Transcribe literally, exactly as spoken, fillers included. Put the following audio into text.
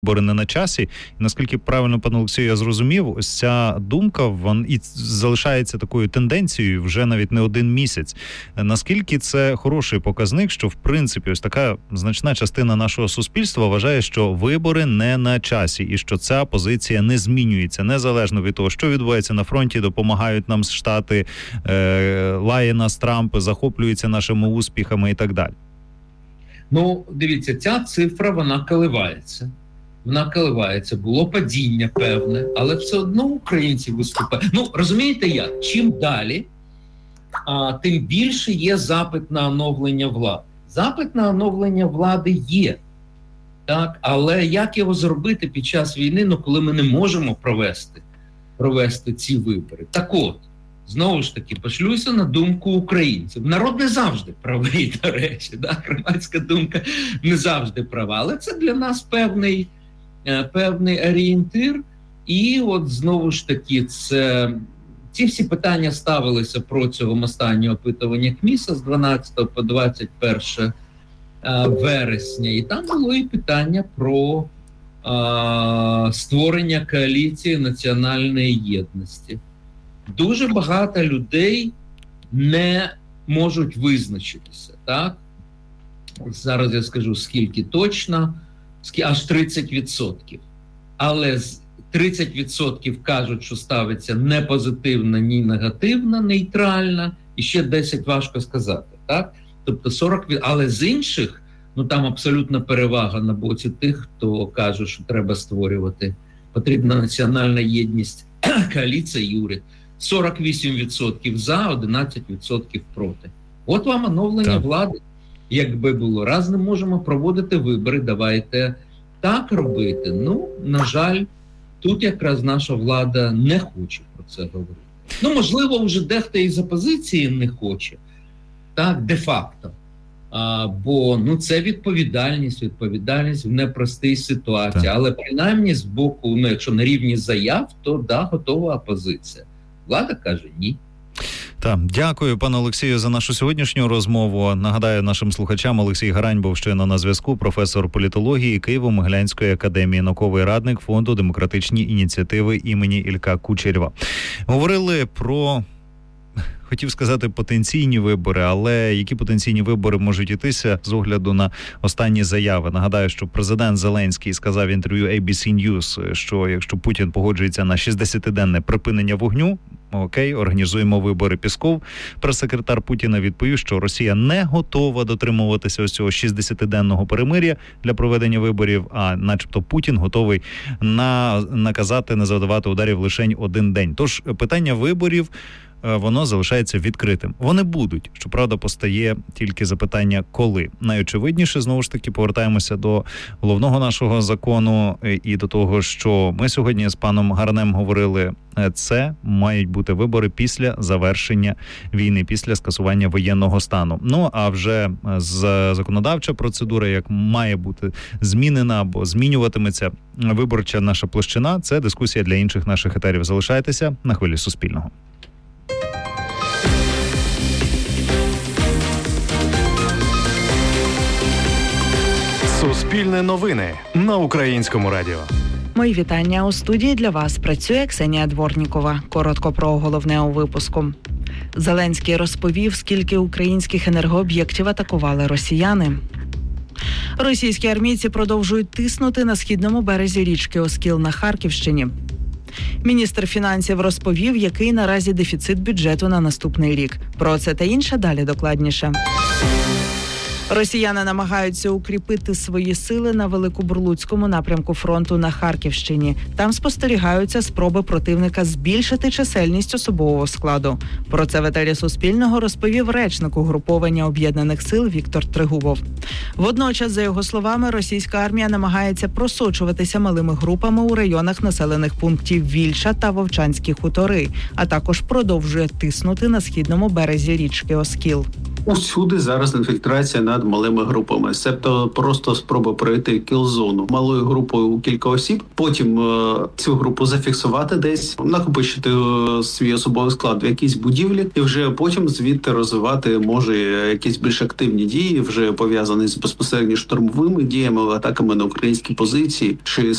вибори не на часі. І наскільки правильно, пане Олексію, я зрозумів, ось ця думка вон, і залишається такою тенденцією вже навіть не один місяць. Наскільки це хороший показник, що в принципі ось така значна частина нашого суспільства вважає, що вибори не на часі і що ця позиція не змінюється, незалежно від того, що відбувається на фронті, допомагають нам Штати, е, лає нас Трамп, захоплюється нашими успіхами і так далі. Ну, дивіться, ця цифра, вона коливається. Вона коливається, було падіння певне, але все одно українці виступають. Ну, розумієте як? Чим далі, а, тим більше є запит на оновлення влади. Запит на оновлення влади є, так? Але як його зробити під час війни, ну, коли ми не можемо провести, провести ці вибори? Так от, знову ж таки, пошлюся на думку українців. Народ не завжди правий, до речі, да? Громадська думка не завжди права, але це для нас певний певний орієнтир, і от знову ж таки це, ці всі питання ставилися протягом останнього опитування КМІСа з дванадцятого по двадцять перше вересня, і там було і питання про а, створення коаліції національної єдності. Дуже багато людей не можуть визначитися, так? Зараз я скажу, скільки точно, аж тридцять відсотків. Але тридцять відсотків кажуть, що ставиться не позитивно, ні негативно, нейтрально, і ще десять важко сказати, так? Тобто сорок відсотків, але з інших, ну там абсолютна перевага на боці тих, хто каже, що треба створювати, потрібна національна єдність, коаліція і уряд. сорок вісім відсотків за, одинадцять відсотків проти. От вам оновлення так. влади. Якби було, раз не можемо проводити вибори, давайте так робити. Ну, на жаль, тут якраз наша влада не хоче про це говорити. Ну, можливо, вже дехто із опозиції не хоче, так, де-факто. А, бо, ну, це відповідальність, відповідальність в непростій ситуації. Так. Але принаймні з боку, ну, якщо на рівні заяв, то да, готова опозиція. Влада каже ні. Так, дякую, пане Олексію, за нашу сьогоднішню розмову. Нагадаю нашим слухачам, Олексій Гарань був щойно на зв'язку, професор політології Києво-Могилянської академії, науковий радник Фонду демократичні ініціативи імені Ілька Кучерєва. Говорили про, хотів сказати, потенційні вибори, але які потенційні вибори можуть йтися з огляду на останні заяви. Нагадаю, що президент Зеленський сказав в інтерв'ю ей бі сі News, що якщо Путін погоджується на шістдесятиденне припинення вогню, окей, організуємо вибори. Пісков, прес-секретар Путіна, відповів, що Росія не готова дотримуватися ось цього шістдесятиденного перемир'я для проведення виборів, а начебто Путін готовий на наказати не завдавати ударів лише один день. Тож питання виборів, воно залишається відкритим. Вони будуть. Щоправда, постає тільки запитання «коли?». Найочевидніше, знову ж таки, повертаємося до головного нашого закону і до того, що ми сьогодні з паном Гаранем говорили, це мають бути вибори після завершення війни, після скасування воєнного стану. Ну, а вже з законодавча процедура, як має бути змінена або змінюватиметься виборча наша площина, це дискусія для інших наших етерів. Залишайтеся на хвилі Суспільного. Суспільне новини на Українському радіо. Мої вітання. У студії для вас працює Ксенія Дворнікова. Коротко про головне у випуску. Зеленський розповів, скільки українських енергооб'єктів атакували росіяни. Російські армійці продовжують тиснути на східному березі річки Оскіл на Харківщині. Міністр фінансів розповів, який наразі дефіцит бюджету на наступний рік. Про це та інше далі докладніше. Росіяни намагаються укріпити свої сили на Великобурлуцькому напрямку фронту на Харківщині. Там спостерігаються спроби противника збільшити чисельність особового складу. Про це в етері Суспільного розповів речник угруповання Об'єднаних сил Віктор Трегубов. Водночас, за його словами, російська армія намагається просочуватися малими групами у районах населених пунктів Вільша та Вовчанські хутори, а також продовжує тиснути на східному березі річки Оскіл. Усюди зараз інфільтрація над малими групами, себто просто спроба пройти кіл-зону малою групою у кілька осіб, потім е, цю групу зафіксувати десь, накопичити е, свій особовий склад в якійсь будівлі, і вже потім звідти розвивати може якісь більш активні дії, вже пов'язані з безпосередньо штурмовими діями, атаками на українські позиції чи